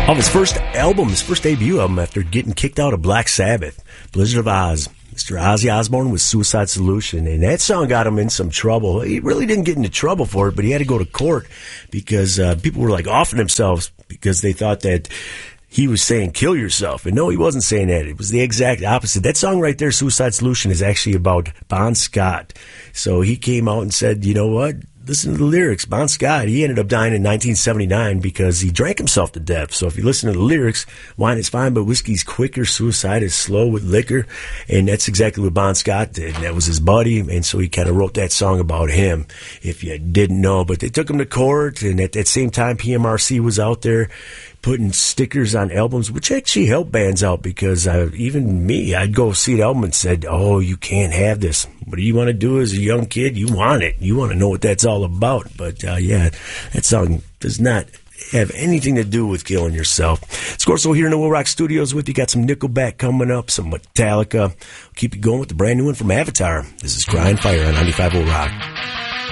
Of his first album, his first debut album after getting kicked out of Black Sabbath, Blizzard of Oz. Mr. Ozzy Osbourne with Suicide Solution, and that song got him in some trouble. He really didn't get into trouble for it, but he had to go to court because people were like offing themselves because they thought that he was saying kill yourself. And no, he wasn't saying that. It was the exact opposite. That song right there, Suicide Solution, is actually about Bon Scott. So he came out and said, you know what? Listen to the lyrics. Bon Scott, he ended up dying in 1979 because he drank himself to death. So if you listen to the lyrics, wine is fine, but whiskey's quicker. Suicide is slow with liquor. And that's exactly what Bon Scott did. And that was his buddy. And so he kind of wrote that song about him, if you didn't know. But they took him to court. And at that same time, PMRC was out there putting stickers on albums, which actually helped bands out because even me, I'd go see an album and said, oh, you can't have this. What do you want to do as a young kid? You want it. You want to know what that's all about. But, yeah, that song does not have anything to do with killing yourself. Scorso here in the Will Rock Studios with you. Got some Nickelback coming up, some Metallica. We'll keep you going with the brand new one from Avatar. This is Crying Fire on 95 Will Rock.